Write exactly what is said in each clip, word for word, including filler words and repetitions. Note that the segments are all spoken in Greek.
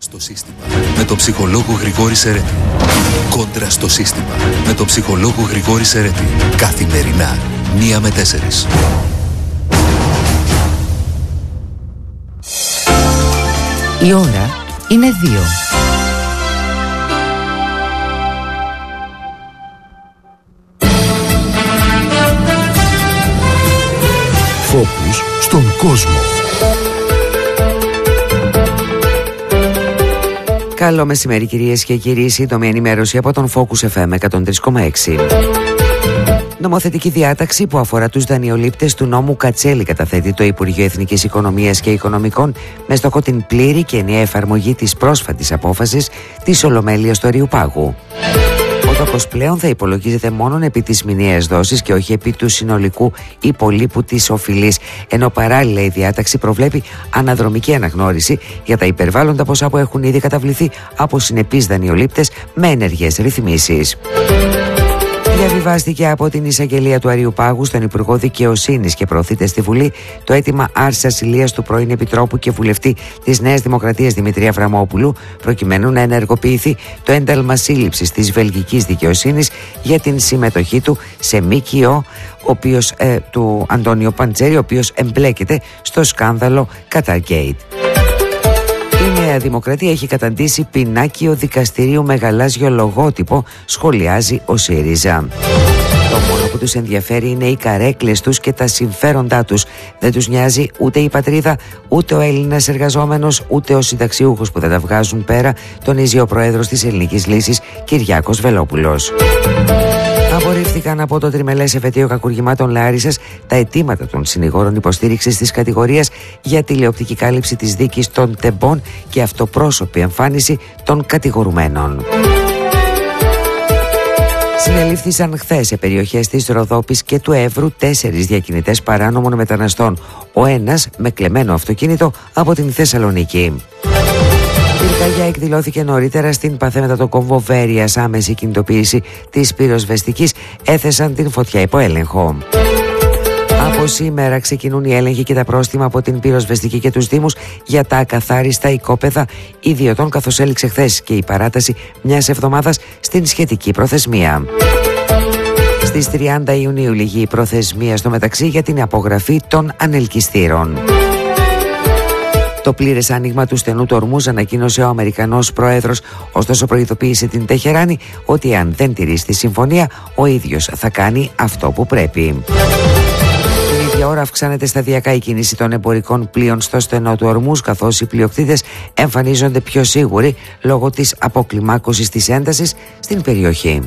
στο σύστημα με τον ψυχολόγο Γρηγόρη Σερέτη. Κόντρα στο σύστημα με τον ψυχολόγο Γρηγόρη Σερέτη. Καθημερινά, μία με τέσσερις. Η ώρα είναι δύο. Φόκους στον κόσμο. Καλό μεσημέρι κυρίες και κύριοι, σύντομη ενημέρωση από τον Focus εφ εμ εκατόν τρία κόμμα έξι. Νομοθετική διάταξη που αφορά τους δανειολήπτες του νόμου Κατσέλη καταθέτει το Υπουργείο Εθνικής Οικονομίας και Οικονομικών με στόχο την πλήρη και ενιαία εφαρμογή της πρόσφατης απόφασης της Ολομέλειας του Αριουπάγου. Ο τόκος πλέον θα υπολογίζεται μόνο επί της μηνιαίας δόσης και όχι επί του συνολικού υπολείπου της οφειλής, ενώ παράλληλα η διάταξη προβλέπει αναδρομική αναγνώριση για τα υπερβάλλοντα ποσά που έχουν ήδη καταβληθεί από συνεπείς δανειολήπτες με ενεργές ρυθμίσεις. Διαβιβάστηκε από την εισαγγελία του Αριουπάγου στον Υπουργό Δικαιοσύνης και προωθείται στη Βουλή το αίτημα άρσης ασυλίας του πρώην Επιτρόπου και βουλευτή της Νέας Δημοκρατίας Δημητρή Αβραμόπουλου, προκειμένου να ενεργοποιηθεί το ένταλμα σύλληψης της βελγικής δικαιοσύνης για την συμμετοχή του σε ΜΚΟ, ο οποίος, ε, του Αντώνιο Παντσέρη, ο οποίος εμπλέκεται στο σκάνδαλο Qatargate. Η Νέα Δημοκρατία έχει καταντήσει πινάκιο δικαστηρίου με γαλάζιο λογότυπο, σχολιάζει ο ΣΥΡΙΖΑ. Το μόνο που τους ενδιαφέρει είναι οι καρέκλες τους και τα συμφέροντά τους. Δεν τους νοιάζει ούτε η πατρίδα, ούτε ο Έλληνας εργαζόμενος, ούτε ο συνταξιούχος που δεν τα βγάζουν πέρα, τονίζει ο πρόεδρος της Ελληνικής Λύσης, Κυριάκος Βελόπουλος. Απορρίφθηκαν από το τριμελές εφετείο κακουργημάτων Λάρισσας τα αιτήματα των συνηγόρων υποστήριξης της κατηγορίας για τηλεοπτική κάλυψη της δίκης των τεμπών και αυτοπρόσωπη εμφάνιση των κατηγορουμένων. Συνελήφθησαν χθες σε περιοχές της Ροδόπης και του Εύρου τέσσερις διακινητές παράνομων μεταναστών, ο ένας με κλεμμένο αυτοκίνητο από την Θεσσαλονίκη. Πυρκαγιά εκδηλώθηκε νωρίτερα στην Παθέ το κόμβο Βέρειας. Άμεση κινητοποίηση της πυροσβεστικής έθεσαν την φωτιά υπό έλεγχο. Από σήμερα ξεκινούν οι έλεγχοι και τα πρόστιμα από την πυροσβεστική και τους δήμους για τα ακαθάριστα οικόπεδα ιδιωτών, καθώς έληξε χθες και η παράταση μιας εβδομάδας στην σχετική προθεσμία. Στις τριάντα Ιουνίου λήγει η προθεσμία στο μεταξύ για την απογραφή των ανελκυστήρων. Το πλήρες άνοιγμα του στενού του Ορμούζ ανακοίνωσε ο Αμερικανός πρόεδρος, ωστόσο προειδοποίησε την Τεχεράνη ότι αν δεν τηρήσει τη συμφωνία, ο ίδιος θα κάνει αυτό που πρέπει. Την ίδια ώρα αυξάνεται σταδιακά η κίνηση των εμπορικών πλοίων στο στενό του Ορμούζ, καθώς οι πλειοκτήτες εμφανίζονται πιο σίγουροι λόγω της αποκλιμάκωσης της έντασης στην περιοχή.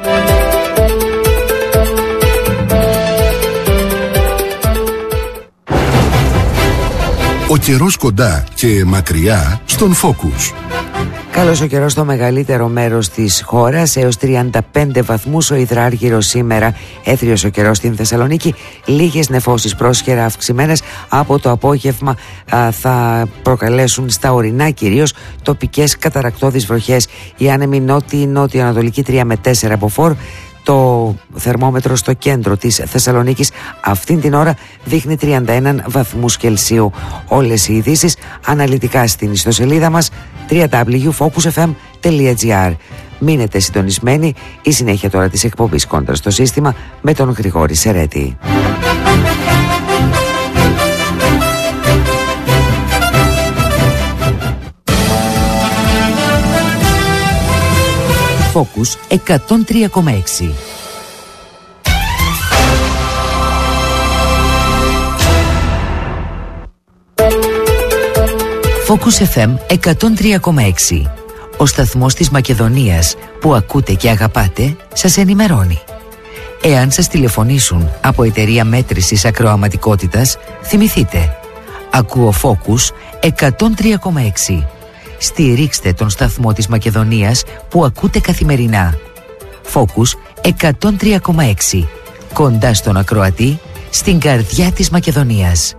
Ο καιρός κοντά και μακριά στον Focus. Καλός ο καιρός στο μεγαλύτερο μέρος της χώρας, έως τριάντα πέντε βαθμούς ο υδράργυρος σήμερα. Έθριος ο καιρός στην Θεσσαλονίκη, λίγες νεφώσεις πρόσχερα αυξημένες από το απόγευμα α, θα προκαλέσουν στα ορεινά κυρίως τοπικές καταρακτώδεις βροχές. Οι άνεμοι νότιο-νότιο-ανατολική τρία με τέσσερα από φορ. Το θερμόμετρο στο κέντρο της Θεσσαλονίκης αυτήν την ώρα δείχνει τριάντα ένα βαθμούς Κελσίου. Όλες οι ειδήσεις αναλυτικά στην ιστοσελίδα μας double-u double-u double-u τελεία focus f m τελεία g r. Μείνετε συντονισμένοι, η συνέχεια τώρα της εκπομπής Κόντρα στο σύστημα με τον Γρηγόρη Σερέτη. Focus εκατόν τρία κόμμα έξι. Focus εφ εμ εκατόν τρία κόμμα έξι. Ο σταθμός της Μακεδονίας που ακούτε και αγαπάτε σας ενημερώνει. Εάν σας τηλεφωνήσουν από εταιρεία μέτρησης ακροαματικότητας, θυμηθείτε. Ακούω Focus εκατόν τρία κόμμα έξι. Στηρίξτε τον σταθμό της Μακεδονίας που ακούτε καθημερινά. Focus εκατόν τρία κόμμα έξι. Κοντά στον ακροατή, στην καρδιά της Μακεδονίας.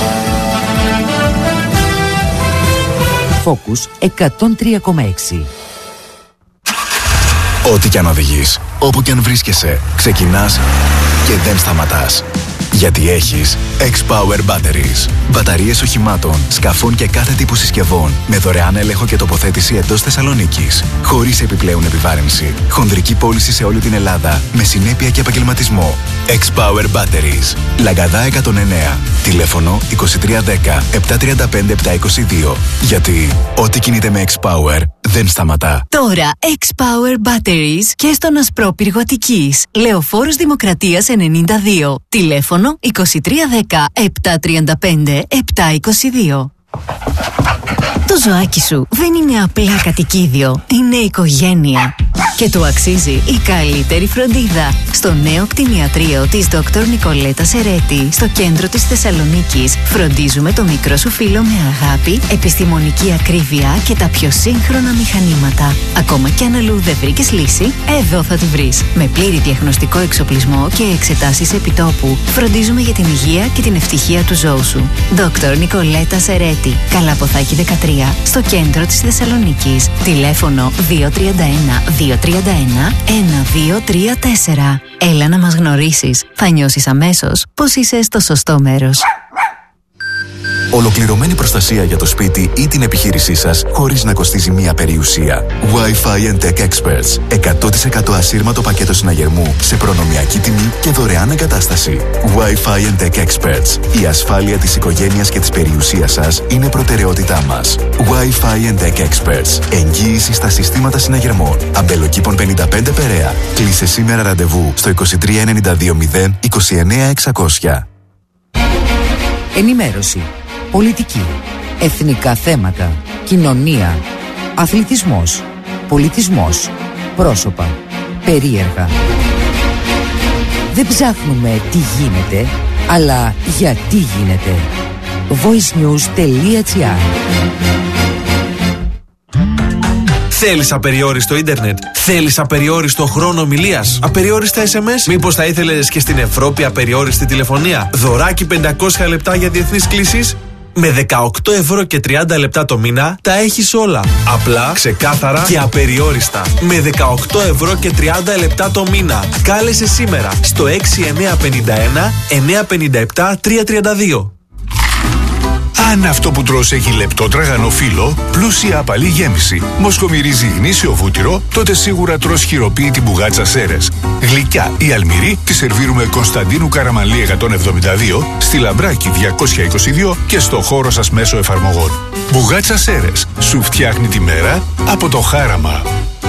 Focus εκατόν τρία κόμμα έξι. Ό,τι κι αν οδηγείς, όπου κι αν βρίσκεσαι, ξεκινάς και δεν σταματάς. Γιατί έχεις X-Power Batteries. Μπαταρίες οχημάτων, σκαφών και κάθε τύπου συσκευών με δωρεάν έλεγχο και τοποθέτηση εντός Θεσσαλονίκης. Χωρίς επιπλέον επιβάρυνση. Χονδρική πώληση σε όλη την Ελλάδα με συνέπεια και επαγγελματισμό. X-Power Batteries. Λαγκαδά εκατόν εννέα. Τηλέφωνο είκοσι τρία δέκα επτακόσια τριάντα πέντε επτακόσια είκοσι δύο. Γιατί ό,τι κινείται με X-Power δεν σταματά. Τώρα X-Power Batteries και στον Ασπρόπυργο Αττικής. Λεωφόρος Δημοκρατίας ενενήντα δύο. Τηλέφωνο είκοσι τρία δέκα επτακόσια τριάντα πέντε επτακόσια είκοσι δύο. Το ζωάκι σου δεν είναι απλά κατοικίδιο, είναι οικογένεια. Και του αξίζει η καλύτερη φροντίδα. Στο νέο κτηνιατρίο της Δόκτωρ Νικολέτα Σερέτη, στο κέντρο της Θεσσαλονίκης, φροντίζουμε το μικρό σου φίλο με αγάπη, επιστημονική ακρίβεια και τα πιο σύγχρονα μηχανήματα. Ακόμα κι αν αλλού δεν βρήκες λύση, εδώ θα τη βρεις. Με πλήρη διαγνωστικό εξοπλισμό και εξετάσεις επιτόπου, φροντίζουμε για την υγεία και την ευτυχία του ζώου σου. Δόκτωρ Νικολέτα Σερέτη, Καλαποθάκη δεκατρία, στο κέντρο της Θεσσαλονίκης. Τηλέφωνο δύο τρία ένα δύο τρία ένα ένα δύο τρία τέσσερα. Έλα να μας γνωρίσεις. Θα νιώσεις αμέσως πως είσαι στο σωστό μέρος. Ολοκληρωμένη προστασία για το σπίτι ή την επιχείρησή σας χωρίς να κοστίζει μία περιουσία. Wi-Fi and Tech Experts. εκατό τοις εκατό ασύρματο πακέτο συναγερμού σε προνομιακή τιμή και δωρεάν εγκατάσταση. Wi-Fi and Tech Experts. Η ασφάλεια της οικογένειας και της περιουσίας σας είναι προτεραιότητά μας. Wi-Fi and Tech Experts. Εγγύηση στα συστήματα συναγερμών. Αμπελοκήπων πενήντα πέντε Περαία. Κλείσε σήμερα ραντεβού στο είκοσι τρία ενενήντα δύο μηδέν είκοσι εννέα εξακόσια. Ενημέρωση, πολιτική, εθνικά θέματα, κοινωνία, αθλητισμός, πολιτισμός, πρόσωπα, περίεργα. Δεν ψάχνουμε τι γίνεται, αλλά γιατί γίνεται. voicenews.gr. Θέλεις απεριόριστο ίντερνετ? Θέλεις απεριόριστο χρόνο ομιλίας? Απεριόριστα ες εμ ες? Μήπως θα ήθελες και στην Ευρώπη απεριόριστη τηλεφωνία? Δωράκι πεντακόσια λεπτά για διεθνείς κλήσεις? Με δεκαοκτώ ευρώ και τριάντα λεπτά το μήνα τα έχεις όλα. Απλά, ξεκάθαρα και απεριόριστα. Με δεκαοκτώ ευρώ και τριάντα λεπτά το μήνα. Κάλεσε σήμερα στο έξι εννέα πενήντα ένα εννέα πενήντα επτά τριακόσια τριάντα δύο. Αν αυτό που τρως έχει λεπτό τραγανό φύλλο, πλούσια απαλή γέμιση, μοσχομυρίζει γνήσιο βούτυρο, τότε σίγουρα τρως χειροποίητη μπουγάτσα Σέρες. Γλυκιά ή αλμυρή τη σερβίρουμε Κωνσταντίνου Καραμανλή εκατόν εβδομήντα δύο, στη Λαμπράκη διακόσια είκοσι δύο και στο χώρο σας μέσω εφαρμογών. Μπουγάτσα Σέρες, σου φτιάχνει τη μέρα από το χάραμα.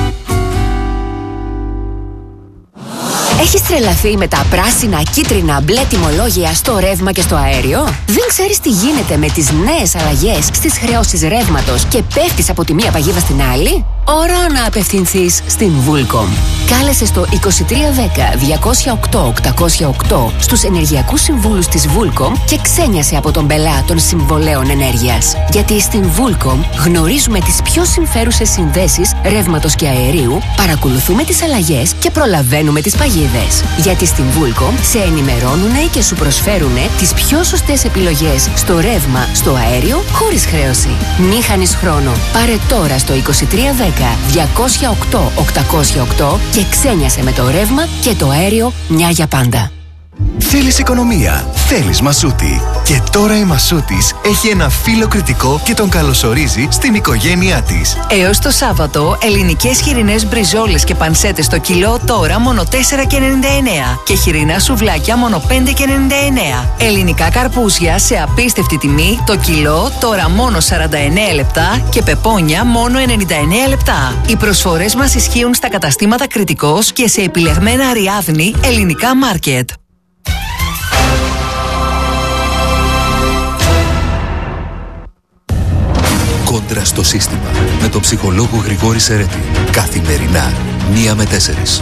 Έχεις τρελαθεί με τα πράσινα, κίτρινα, μπλε τιμολόγια στο ρεύμα και στο αέριο? Δεν ξέρεις τι γίνεται με τις νέες αλλαγές στις χρεώσεις ρεύματος και πέφτεις από τη μία παγίδα στην άλλη? Ώρα να απευθυνθείς στην Vulcom. Κάλεσε στο είκοσι τρία δέκα διακόσια οκτώ οκτακόσια οκτώ στους ενεργειακούς συμβούλους της Vulcom και ξένιασε από τον πελά των συμβολέων ενέργειας. Γιατί στην Vulcom γνωρίζουμε τις πιο συμφέρουσες συνδέσεις ρεύματος και αερίου, παρακολουθούμε τις αλλαγές και προλαβαίνουμε τις παγίδες. Γιατί στην Vulcom σε ενημερώνουνε και σου προσφέρουνε τις πιο σωστές επιλογές στο ρεύμα, στο αέριο, χωρίς χρέωση. Μη χάνεις χρόνο. Πάρε τώρα στο είκοσι τρία δέκα διακόσια οκτώ οκτακόσια οκτώ και ξένιασε με το ρεύμα και το αέριο μια για πάντα. Θέλεις οικονομία, θέλεις Μασούτη. Και τώρα η Μασούτης έχει ένα φίλο κριτικό και τον καλωσορίζει στην οικογένειά της. Έως το Σάββατο, ελληνικές χοιρινές μπριζόλες και πανσέτες στο κιλό τώρα μόνο τέσσερα και ενενήντα εννέα και χοιρινά σουβλάκια μόνο πέντε και ενενήντα εννέα. Ελληνικά καρπούζια σε απίστευτη τιμή, το κιλό τώρα μόνο σαράντα εννέα λεπτά και πεπόνια μόνο ενενήντα εννέα λεπτά. Οι προσφορές μας ισχύουν στα καταστήματα Κριτικός και σε επιλεγμένα Αριάδνη ελληνικά μάρκετ. Κόντρα στο σύστημα με τον ψυχολόγο Γρηγόρη Σερέτη. Καθημερινά, μία με τέσσερις.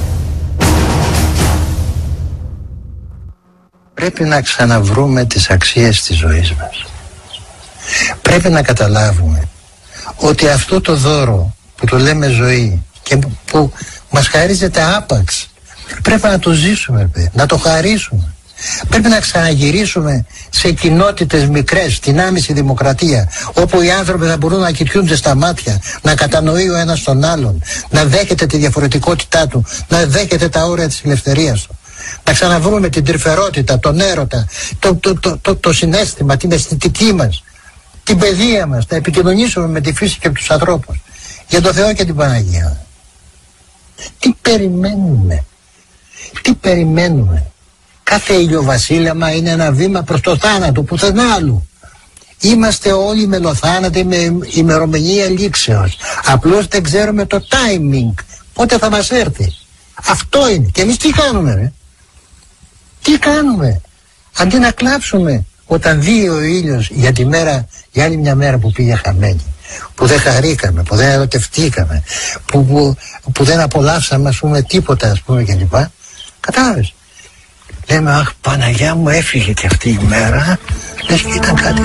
Πρέπει να ξαναβρούμε τις αξίες της ζωής μας. Πρέπει να καταλάβουμε ότι αυτό το δώρο που το λέμε ζωή και που μας χαρίζεται άπαξ, πρέπει να το ζήσουμε, να το χαρίσουμε. Πρέπει να ξαναγυρίσουμε σε κοινότητες μικρές, στην άμεση δημοκρατία, όπου οι άνθρωποι θα μπορούν να κοιτούνται στα μάτια, να κατανοεί ο ένας τον άλλον, να δέχεται τη διαφορετικότητά του, να δέχεται τα όρια της ελευθερίας του. Να ξαναβρούμε την τρυφερότητα, τον έρωτα, το, το, το, το, το συναίσθημα, την αισθητική μας, την παιδεία μας, να επικοινωνήσουμε με τη φύση και τους ανθρώπους. Για το Θεό και την Παναγία. Τι περιμένουμε, τι περιμένουμε. Κάθε ηλιοβασίλεμα είναι ένα βήμα προς το θάνατο, πουθενά άλλου. Είμαστε όλοι μελοθάνατοι με ημερομηνία λήξεως. Απλώς δεν ξέρουμε το timing, πότε θα μας έρθει. Αυτό είναι. Και εμείς τι κάνουμε, ρε? Τι κάνουμε? Αντί να κλάψουμε όταν δει ο ήλιος για τη μέρα, για άλλη μια μέρα που πήγε χαμένη, που δεν χαρήκαμε, που δεν ερωτευτήκαμε, που, που, που δεν απολαύσαμε, ας πούμε, τίποτα, ας πούμε, κλπ. Κατάλαβες? Λέμε, αχ, Παναγιά μου, έφυγε και αυτή η μέρα. Λες και ήταν κάτι.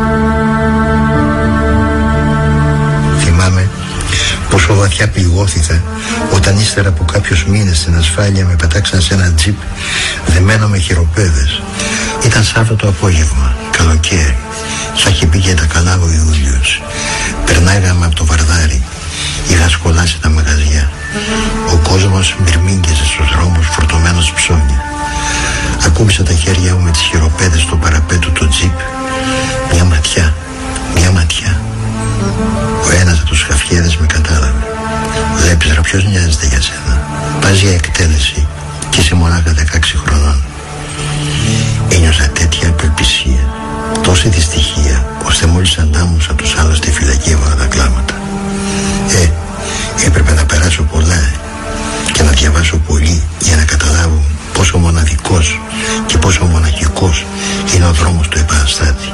Θυμάμαι πόσο βαθιά πληγώθηκα όταν ύστερα από κάποιους μήνες στην ασφάλεια με πετάξαν σε ένα τζιπ δεμένο με χειροπέδες. Ήταν Σάββατο απόγευμα, καλοκαίρι. Σαν είχε πει και τα καλά ο Ιούλιος. Περνάγαμε από το Βαρδάρι. Είχα σκολάσει τα μαγαζιά. Ο κόσμος μυρμήγκεζε στους δρόμους φορτωμένος ψώνια. Ακούμπησα τα χέρια μου με τις χειροπέδες στο παραπέτου του τζιπ. Μια ματιά, μια ματιά. Ο ένας από τους χαφιέδες με κατάλαβε. Βλέπεις ρε, ποιος νοιάζεται για σένα? Πας για εκτέλεση και είσαι μονάχα δεκαέξι χρονών. Ένιωσα τέτοια απελπισία, τόση δυστυχία, ώστε μόλις αντάμωσα τους άλλους στη φυλακή έβαλα τα κλάματα. Ε, έπρεπε να περάσω πολλά και να διαβάσω πολύ για να καταλάβω πόσο μοναδικός και πόσο μοναχικός είναι ο δρόμος του επαναστάτη.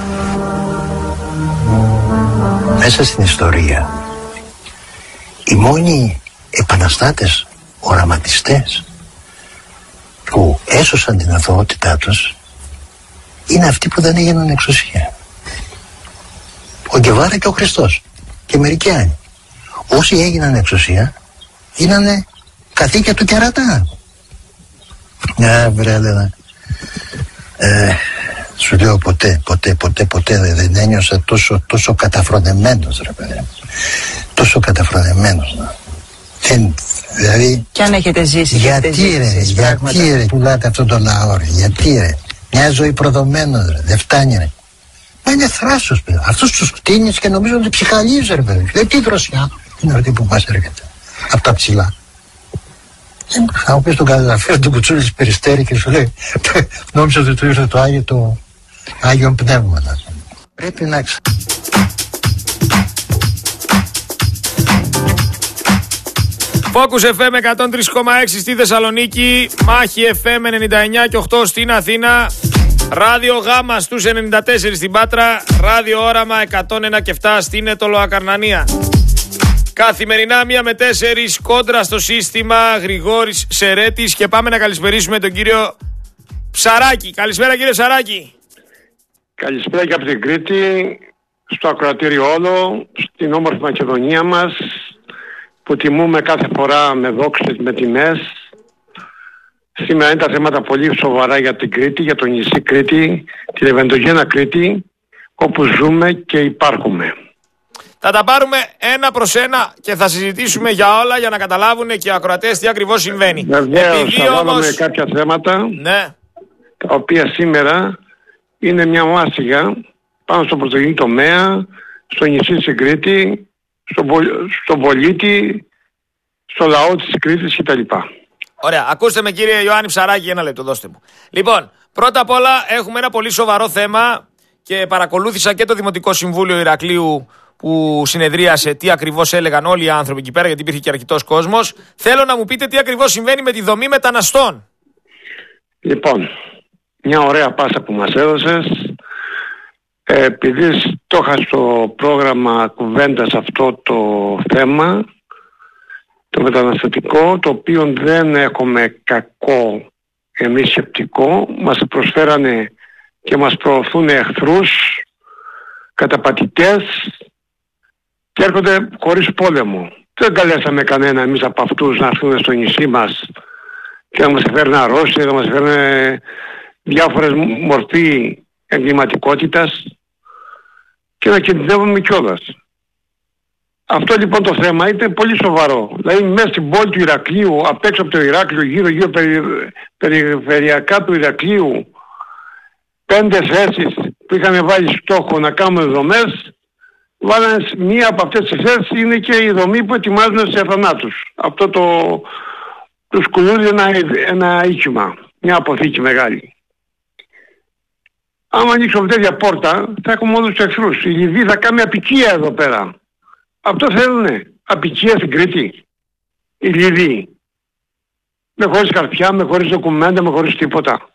Μέσα στην ιστορία οι μόνοι επαναστάτες, οραματιστές που έσωσαν την αθωότητά τους είναι αυτοί που δεν έγιναν εξουσία. Ο Γκεβάρα και ο Χριστός και μερικοί άλλοι. Όσοι έγιναν εξουσία γίνανε καθήκια του κερατά. Α, βρε, Έλενα. Ε, σου λέω ποτέ, ποτέ, ποτέ, ποτέ δεν ένιωσα τόσο, τόσο καταφρονεμένος, ρε παιδί. Τόσο καταφρονεμένος. Δεν, δηλαδή... Κι αν έχετε ζήσει, γιατί έχετε ζήσει, ρε, γιατί ρε, πουλάτε αυτόν τον λαό, ρε, γιατί ρε. Μια ζωή προδομένος, ρε, δεν φτάνει, ρε. Μα είναι θράσος, παιδί. Αυτούς τους κτίνεις και νομίζω ότι ψυχαλίζει, ρε, παιδί. Δεν τι δροσιά είναι αυτή που μας έρχεται. Από τα ψηλά. Θα μου πεις τον καταγραφείο του Κουτσούλης Περιστέρη και σου λέει νόμιζα ότι του ήρθε το Άγιο, το Άγιο Πνεύμα. Πρέπει να ξα... Focus εφ εμ εκατόν τρία κόμμα έξι στη Θεσσαλονίκη, Μάχη εφ εμ ενενήντα εννιά και οκτώ στην Αθήνα, Ράδιο Γάμα στους ενενήντα τέσσερα στην Πάτρα, Ράδιο Όραμα εκατόν ένα και επτά στην Αιτωλοακαρνανία. Καθημερινά μία με τέσσερις, κόντρα στο σύστημα, Γρηγόρης Σερέτης, και πάμε να καλησπερίσουμε τον κύριο Ψαράκη. Καλησπέρα κύριε Ψαράκη. Καλησπέρα και από την Κρήτη, στο ακροατήριο όλο, στην όμορφη Μακεδονία μας, που τιμούμε κάθε φορά με δόξες, με τιμές. Σήμερα είναι τα θέματα πολύ σοβαρά για την Κρήτη, για το νησί Κρήτη, τη λεβεντογένα Κρήτη, όπου ζούμε και υπάρχουμε. Θα τα πάρουμε ένα προς ένα και θα συζητήσουμε για όλα για να καταλάβουν και οι ακροατές τι ακριβώς συμβαίνει. Βεβαίως, θα βάλουμε όμως... κάποια θέματα, ναι, τα οποία σήμερα είναι μια μάστιγα πάνω στον πρωτογενή τομέα, στο νησί της Κρήτη, στον, πο... στον πολίτη, στο λαό της Κρήτης κτλ. Ωραία, ακούστε με κύριε Ιωάννη Ψαράκη, ένα λεπτό, δώστε μου. Λοιπόν, πρώτα απ' όλα έχουμε ένα πολύ σοβαρό θέμα και παρακολούθησα και το Δημοτικό Συμβούλιο Ηρακλείου που συνεδρίασε τι ακριβώς έλεγαν όλοι οι άνθρωποι εκεί πέρα, γιατί υπήρχε και αρκετός κόσμος. Θέλω να μου πείτε τι ακριβώς συμβαίνει με τη δομή μεταναστών. Λοιπόν, μια ωραία πάσα που μας έδωσες. Ε, επειδή το είχα στο πρόγραμμα κουβέντας αυτό το θέμα, το μεταναστευτικό, το οποίο δεν έχουμε κακό εμείς σκεπτικό, μας προσφέρανε και μας προωθούν εχθρούς, καταπατητές, και έρχονται χωρίς πόλεμο. Δεν καλέσαμε κανένα εμείς από αυτούς να έρθουν στο νησί μας και να μας φέρνουν αρρώστια, να μας φέρνουν διάφορες μορφή εγκληματικότητας και να κινδυνεύουμε κιόλας. Αυτό λοιπόν το θέμα ήταν πολύ σοβαρό. Δηλαδή μέσα στην πόλη του Ηρακλείου, απ' έξω από το Ηράκλειο, γύρω γύρω περι, περιφερειακά του Ηρακλείου, πέντε θέσεις που είχαν βάλει στόχο να κάνουν δομές, βάλανε μία από αυτές τις θέσεις είναι και η δομή που ετοιμάζουν σε θανάτους. Αυτό το, το σκουλούδι ένα, ένα οίκημα, μια αποθήκη μεγάλη. Άμα ανοίξουμε τέτοια πόρτα θα έχουμε όλους τους εχθρούς. Η Λιβύη θα κάνει απικία εδώ πέρα. Αυτό θέλουνε. Απικία στην Κρήτη. Η Λιβύη. Με χωρίς χαρτιά, με χωρίς δοκουμέντα, με χωρίς τίποτα.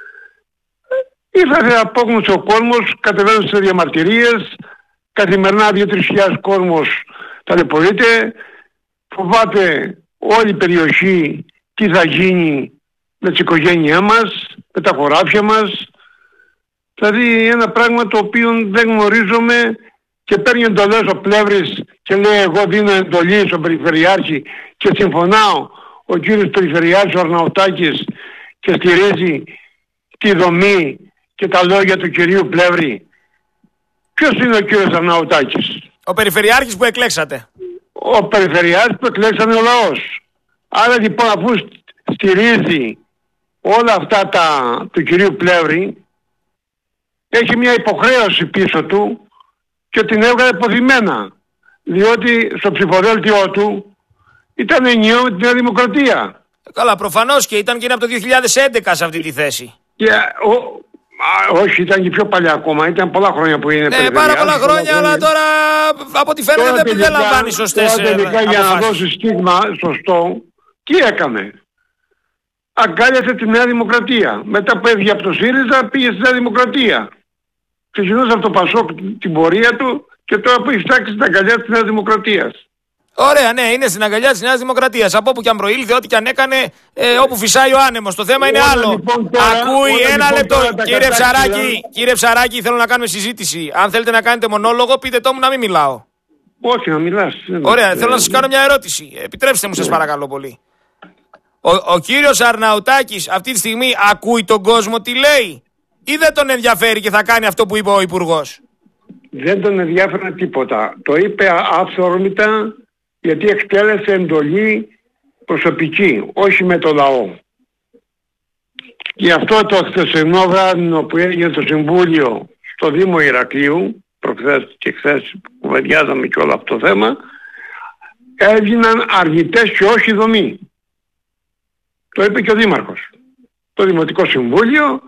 Ήρθε απόγνωση ο κόσμος, κατεβαίνουν σε διαμαρτυρίες, καθημερινά δύο τρεις χιλιάδες κόσμος ταλαιπωρείται, φοβάται όλη η περιοχή τι θα γίνει με τις οικογένειές μας, με τα χωράφια μας. Δηλαδή ένα πράγμα το οποίο δεν γνωρίζουμε και παίρνει εντολές ο Πλεύρης και λέει εγώ δίνω εντολή στον Περιφερειάρχη και συμφωνάω ο κύριος Περιφερειάρχης ο Αρναουτάκης και στηρίζει τη δομή και τα λόγια του κυρίου Πλεύρη. Ποιος είναι ο κύριος Αρναουτάκης? Ο Περιφερειάρχης που εκλέξατε. Ο Περιφερειάρχης που εκλέξανε ο λαός. Άρα λοιπόν αφού στηρίζει όλα αυτά τα του κυρίου Πλεύρη, έχει μια υποχρέωση πίσω του και την έβγαλε ποθημένα. Διότι στο ψηφοδέλτιό του ήταν ενιαίο με τη Νέα Δημοκρατία. Καλά, προφανώς και ήταν και είναι από το δύο χιλιάδες έντεκα σε αυτή τη θέση. Και, ο, α, όχι, ήταν και πιο παλιά ακόμα. Ήταν πολλά χρόνια που είναι. Ναι, πάρα πολλά χρόνια, αλλά τώρα από ό,τι φαίνεται δεν, τελικά, δεν λαμβάνει σωστές τώρα τελικά για να δώσει στίγμα σωστό, τι έκανε? Αγκάλιασε τη Νέα Δημοκρατία. Μετά που έβγε από το ΣΥΡΙΖΑ πήγε στη Νέα Δημοκρατία. Ξεκινούσε από το ΠΑΣΟΚ την πορεία του και τώρα που έχει φτάσει στην αγκαλιά της Νέας Δημοκρατίας. Ωραία, ναι, είναι στην αγκαλιά της Νέας Δημοκρατίας. Από όπου και αν προήλθε, ό,τι και αν έκανε, ε, όπου φυσάει ο άνεμος. Το θέμα είναι άλλο. Λοιπόν, τώρα, Ακούει ένα λοιπόν, λεπτό. Τώρα, κύριε Ψαράκη, κύριε Ψαράκη, θέλω να κάνουμε συζήτηση. Αν θέλετε να κάνετε μονόλογο, πείτε το μου να μην μιλάω. Όχι, να μιλάς. Ωραία, θέλω να σας κάνω μια ερώτηση. Επιτρέψτε μου, σας παρακαλώ πολύ. Ο, ο κύριος Αρναουτάκης αυτή τη στιγμή ακούει τον κόσμο τι λέει, ή δεν τον ενδιαφέρει και θα κάνει αυτό που είπε ο Υπουργός? Δεν τον ενδιαφέρει τίποτα. Το είπε αυθόρμητα γιατί εκτέλεσε εντολή προσωπική, όχι με το λαό. Γι' αυτό το χθεσινό βράδυ που έγινε το Συμβούλιο στο Δήμο Ηρακλείου, προχθές και χθες που κουβεντιάζαμε και όλο αυτό το θέμα, έγιναν αργητές και όχι δομή. Το είπε και ο Δήμαρχος. Το Δημοτικό Συμβούλιο.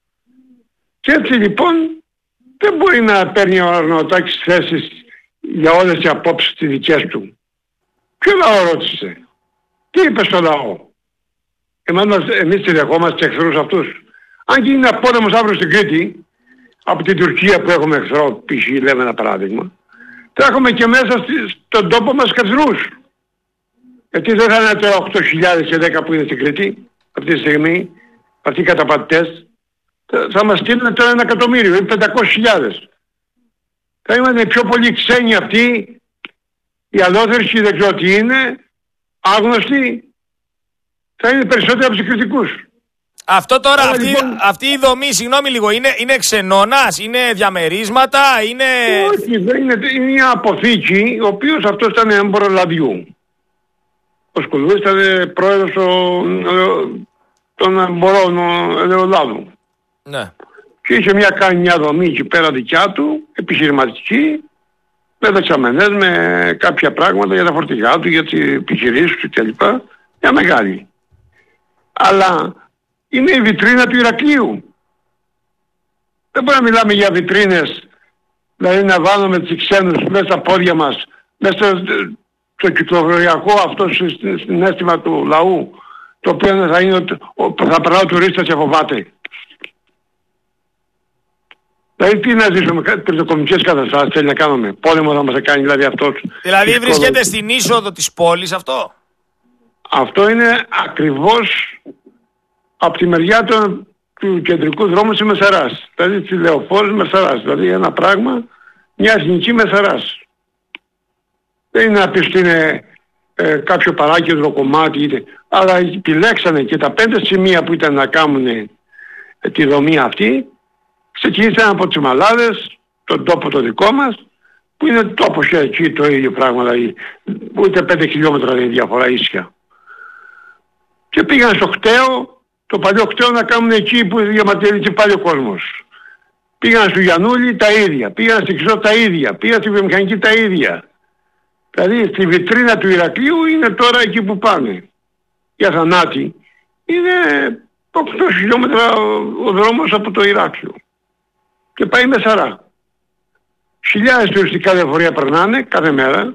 Και έτσι λοιπόν δεν μπορεί να παίρνει ο Αρναουτάκης θέσεις για όλες τις απόψεις τις δικές του. Ποιο λαό ρώτησε? Τι είπε στο λαό? Εμάς, εμείς τη δεχόμαστε τους εχθρούς αυτούς? Αν γίνει ένα πόλεμος αύριο στην Κρήτη, από την Τουρκία που έχουμε εχθρό, π.χ. λέμε ένα παράδειγμα, θα έχουμε και μέσα στον τόπο μας εχθρούς. Γιατί δεν θα είναι τώρα οκτώ χιλιάδες και δέκα που είναι στην Κρήτη αυτή τη στιγμή, αυτοί οι καταπατητές, θα μας στείλουν τώρα ένα εκατομμύριο ή πεντακόσιες χιλιάδες. Θα είμαστε πιο πολύ ξένοι αυτοί, οι αλόθεροι δεν ξέρω τι είναι, άγνωστοι, θα είναι περισσότεροι από τους κριτικούς. Αυτό τώρα, Άρα, αυτή, λοιπόν, αυτή η δομή, συγγνώμη λίγο, είναι, είναι ξενώνας, είναι διαμερίσματα, είναι... Όχι, δεν είναι, είναι μια αποθήκη, ο οποίος αυτός ήταν έμπορο λαδιού. Ο Σκουλούδης ήταν πρόεδρος των εμπορών ελαιολάδου. Ναι. Και είχε μια, κάνει μια δομή εκεί πέρα δικιά του, επιχειρηματική, με δεξαμενές, με κάποια πράγματα για τα φορτηγά του, για τις επιχειρήσεις του κλπ. Μια μεγάλη. Αλλά είναι η βιτρίνα του Ηρακλείου. Δεν μπορούμε να μιλάμε για βιτρίνες, δηλαδή να βάλουμε τους ξένους μέσα στα πόδια μας, μέσα στο, στο κυκλοφοριακό αυτό στην αίσθημα του λαού, το οποίο θα, είναι, θα περνάω τουρίστας και φοβάται. Δηλαδή τι να ζήσουμε, τριτοκομικές καταστάσεις θέλει να κάνουμε, πόλεμο θα μας κάνει δηλαδή αυτός. Δηλαδή βρίσκεται στην είσοδο της πόλης αυτό? Αυτό είναι ακριβώς από τη μεριά του, του κεντρικού δρόμου της Μεσαράς. Δηλαδή της Λεωφόρης Μεσαράς. Δηλαδή ένα πράγμα, μια εθνική Μεσαράς. Δεν είναι να πεις ότι είναι ε, κάποιο παράκεντρο κομμάτι, είτε, αλλά επιλέξανε και τα πέντε σημεία που ήταν να κάνουν ε, τη δομή αυτή, ξεκίνησαν από τις Μαλάδες, τον τόπο το δικό μας, που είναι τόπος και εκεί το ίδιο πράγμα, δηλαδή ούτε πέντε χιλιόμετρα δεν είναι διαφορά ίσια. Και πήγαν στο Χταίο, το παλιό Χταίο να κάνουν εκεί που διαμαρτυρήθηκε πάλι ο κόσμος. Πήγαν στο Γιαννούλη τα ίδια, πήγαν στη Ξώ τα ίδια, πήγαν στη βιομηχανική τα ίδια. Δηλαδή στη βιτρίνα του Ηρακλείου είναι τώρα εκεί που πάνε. Η Αθανάτη είναι οκτώ χιλιόμετρα ο δρόμος από το Ηράκλειο. Και πάει με Σαρά. Χιλιάδες τουριστικά λεωφορεία περνάνε κάθε μέρα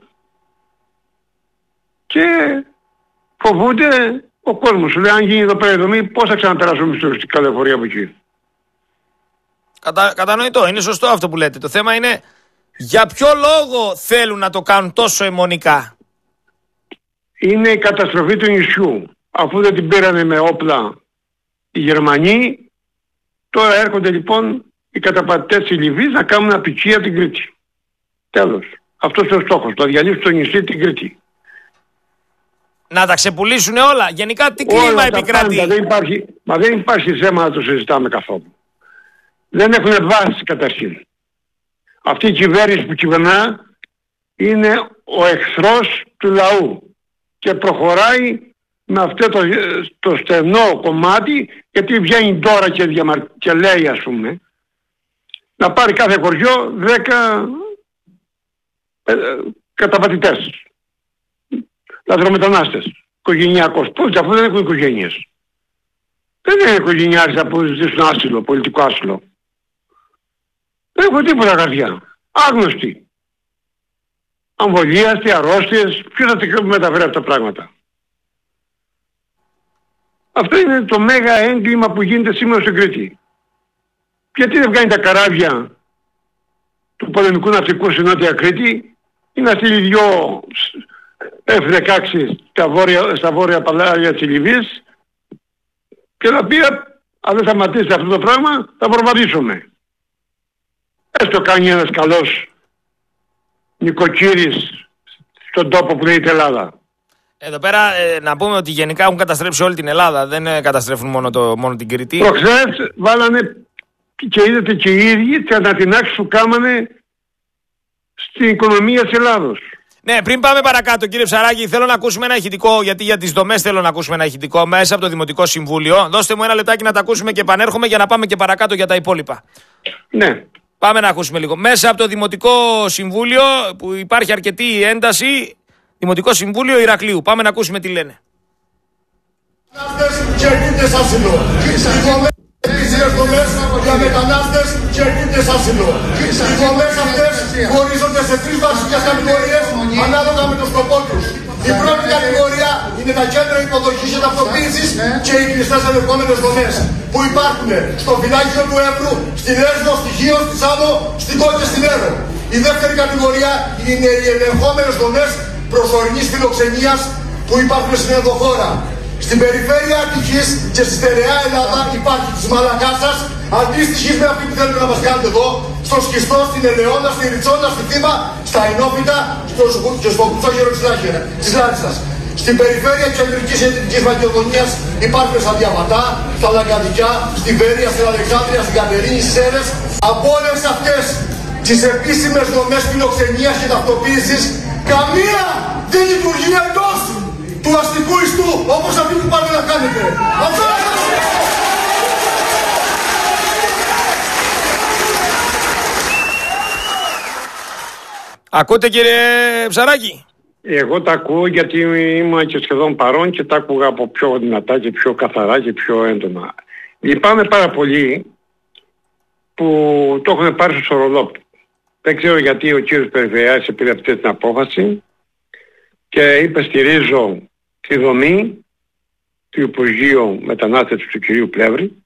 και φοβούνται ο κόσμος. Σου λέει αν γίνει εδώ πέρα η δομή, πώς θα ξαναπεράσουμε στις τουριστικά λεωφορεία από εκεί. Κατα, κατανοητό, είναι σωστό αυτό που λέτε. Το θέμα είναι για ποιο λόγο θέλουν να το κάνουν τόσο αιμονικά. Είναι η καταστροφή του νησιού. Αφού δεν την πήρανε με όπλα οι Γερμανοί, τώρα έρχονται λοιπόν οι καταπατητές της Λιβύης να κάνουν απικία την Κρήτη. Τέλος. Αυτός είναι ο στόχος. Να διαλύσουν το νησί την Κρήτη. Να τα ξεπουλήσουν όλα. Γενικά τι κλίμα επικρατεί. Πάντα, δεν υπάρχει, μα δεν υπάρχει θέμα να το συζητάμε καθόλου. Δεν έχουν βάση καταρχήν. Αυτή η κυβέρνηση που κυβερνά είναι ο εχθρός του λαού και προχωράει με αυτό το, το στενό κομμάτι, γιατί βγαίνει τώρα και, διαμαρ... και λέει ας πούμε να πάρει κάθε χωριό δέκα ε, καταπατητές, λαθρομετανάστες, οικογενειακός. Πώς, αφού δεν έχουν οικογένειες. Δεν είναι οικογενειάρχες που ζητήσουν άσυλο, πολιτικό άσυλο. Δεν έχουν τίποτα καρδιά. Άγνωστοι. Αμβολίαστοι, αρρώστιες. Ποιος θα τα μεταφέρει αυτά τα πράγματα. Αυτό είναι το μέγα έγκλημα που γίνεται σήμερα στην Κρήτη. Γιατί δεν βγαίνει τα καράβια του πολεμικού ναυτικού στην Νότια Κρήτη ή να στείλει δυο εφ δεκαέξι στα βόρεια, στα βόρεια παλάρια της Λιβύης και να πει αν δεν σταματήσει αυτό το πράγμα θα προβαδίσουμε. Έστω κάνει ένας καλός νοικοκύρης στον τόπο που λέγεται Ελλάδα. Εδώ πέρα ε, να πούμε ότι γενικά έχουν καταστρέψει όλη την Ελλάδα. Δεν ε, καταστρέφουν μόνο, το, μόνο την Κρήτη. Προχθές βάλανε και είδατε και οι ίδιοι τις ανατινάξεις που κάμανε στην οικονομία της Ελλάδος. Ναι, πριν πάμε παρακάτω, κύριε Ψαράκη, θέλω να ακούσουμε ένα ηχητικό, γιατί για τις δομές θέλω να ακούσουμε ένα ηχητικό μέσα από το Δημοτικό Συμβούλιο. Δώστε μου ένα λεπτάκι να τα ακούσουμε και επανέρχομαι για να πάμε και παρακάτω για τα υπόλοιπα. Ναι. Πάμε να ακούσουμε λίγο. Μέσα από το Δημοτικό Συμβούλιο, που υπάρχει αρκετή ένταση, Δημοτικό Συμβούλιο Ηρακλείου. Πάμε να ακούσουμε τι λένε. Και αιτήτες άσυλο. Οι δομές για μετανάστες και αιτήτες άσυλο. Οι δομές αυτές χωρίζονται σε τρεις βασικές κατηγορίες ανάλογα με το σκοπό τους. Η πρώτη κατηγορία είναι τα κέντρα υποδοχής και ταυτοποίησης και οι κλειστές ελεγχόμενες δομές που υπάρχουν στο φυλάκιο του Εύρου, στην Έσδο, στη Χίο, στη Σάδο, στην Κό και στην Έρο. Η δεύτερη κατηγορία είναι οι ελεγχόμενες δομές προσωρινής φιλοξενίας που υπάρχουν στην ενδοχώρα. Στην περιφέρεια Αττικής και στη στερεά Ελλάδα υπάρχει της Μαλακάσας, αντίστοιχη με αυτή που θέλετε να μας κάνετε εδώ, στο Σκιστό, στην Ελαιώνα, στη Ριτσόνα, στη Θήμα, στα Ινόπιτα και στο Κουτσόγερο της Λάρισας. Στην περιφέρεια της Κεντρικής και Δυτικής Μακεδονίας υπάρχουν στα Διαβατά, στα Λαγκαδικιά, στη Βέρεια, στην Αλεξάνδρεια, στην Κατερίνη, στις Σέρες. Από όλες αυτές τις επίσημες δομές φιλοξενίας και ταυτοποίησης, καμία δεν λειτουργεί εντός του αστικού ιστού, όπως αυτοί που πάτε να κάνετε. Αυτό Ακούτε κύριε Ψαράκη? Εγώ τα ακούω γιατί ήμουν και σχεδόν παρόν και τα άκουγα από πιο δυνατά και πιο καθαρά και πιο έντονα. Λυπάμαι πάρα πολύ που το έχουν πάρει στο Σορολόπ. Δεν ξέρω γιατί ο κύριος Περιφερειάρχης πήρε αυτή την απόφαση και είπε στηρίζω τη δομή του Υπουργείου Μετανάστευσης του κυρίου Πλεύρη.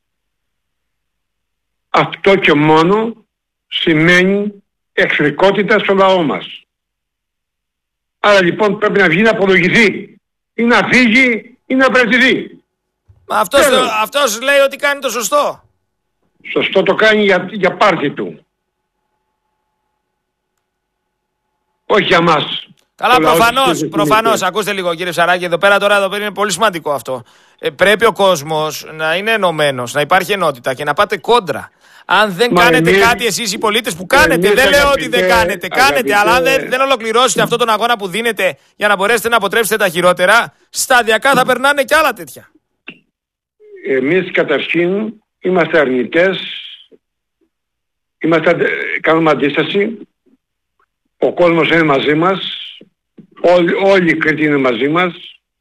Αυτό και μόνο σημαίνει εχθρικότητα στο λαό μας. Άρα λοιπόν πρέπει να βγει να απολογηθεί ή να φύγει ή να πρετηθεί. Μα αυτός, το, αυτός λέει ότι κάνει το σωστό. Σωστό το κάνει για, για πάρτι του. Όχι για μας. Καλά, προφανώς, προφανώς. Ακούστε λίγο, κύριε Ψαράκη, εδώ πέρα τώρα εδώ πέρα είναι πολύ σημαντικό αυτό. Ε, πρέπει ο κόσμος να είναι ενωμένος, να υπάρχει ενότητα και να πάτε κόντρα. Αν δεν Μα κάνετε εμείς, κάτι εσείς οι πολίτες που κάνετε, δεν λέω ότι δεν κάνετε, κάνετε, αλλά αν δεν, δεν ολοκληρώσετε αυτόν τον αγώνα που δίνετε για να μπορέσετε να αποτρέψετε τα χειρότερα, σταδιακά θα περνάνε και άλλα τέτοια. Εμείς καταρχήν είμαστε αρνητές, είμαστε, κάνουμε αντίσταση, ο κόσμος είναι μαζί μας, όλοι, όλοι οι Κρήτοι είναι μαζί μας,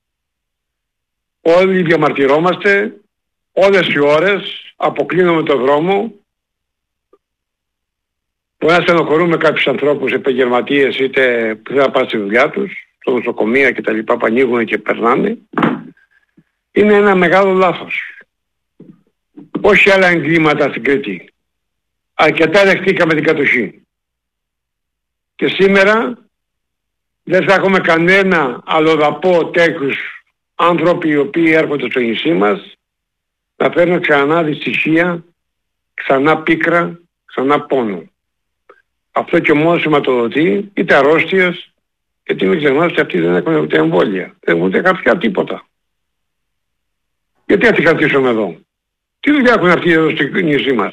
όλοι διαμαρτυρόμαστε, όλες οι ώρες αποκλίνουμε το δρόμο. Μπορεί να στενοχωρούμε κάποιους ανθρώπους, επαγγελματίες, είτε που δεν θα πάνε στη δουλειά τους, στο νοσοκομεία και τα λοιπά, που ανοίγουν και περνάνε. Είναι ένα μεγάλο λάθος. Όχι άλλα εγκλήματα στην Κρήτη. Αρκετά δεχτήκαμε την κατοχή. Και σήμερα δεν θα έχουμε κανένα αλλοδαπό τέτοιους άνθρωποι οι οποίοι έρχονται στο νησί μας να φέρνουν ξανά δυστυχία, ξανά πίκρα, ξανά πόνο. Αυτό και μόνο σηματοδοτεί είτε αρρώστιες, γιατί μην ξεχνάτε ότι αυτοί δεν έχουν ούτε εμβόλια, δεν έχουν ούτε κάποια τίποτα. Γιατί θα τη κρατήσουμε εδώ? Τι δουλειά έχουν αυτοί εδώ στο νησί μας?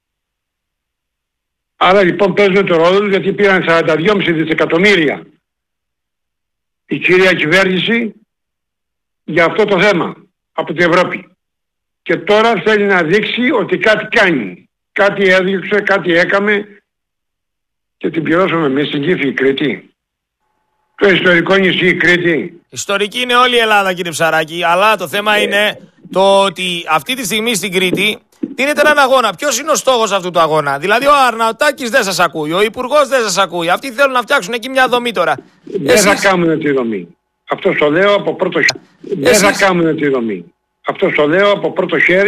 Άρα λοιπόν παίζουν το ρόλο τους, γιατί πήραν σαράντα δύο κόμμα πέντε δισεκατομμύρια η κυρία κυβέρνηση για αυτό το θέμα από την Ευρώπη. Και τώρα θέλει να δείξει ότι κάτι κάνει. Κάτι έδειξε, κάτι έκαμε και την πληρώσαμε εμείς στην Κύφη, η Κρήτη. Το ιστορικό νησί η Κρήτη. Ιστορική είναι όλη η Ελλάδα, κύριε Ψαράκη, αλλά το θέμα είναι το ότι αυτή τη στιγμή στην Κρήτη δίνεται έναν αγώνα. Ποιος είναι ο στόχος αυτού του αγώνα? Δηλαδή ο Αρναουτάκης δεν σας ακούει, ο Υπουργός δεν σας ακούει. Αυτοί θέλουν να φτιάξουν εκεί μια δομή τώρα. Δεν Εσείς... θα κάνουν τη δομή. Αυτό το λέω από πρώτο χέρι. Δεν θα κάνουν τη δομή. Αυτό το λέω από πρώτο χέρι.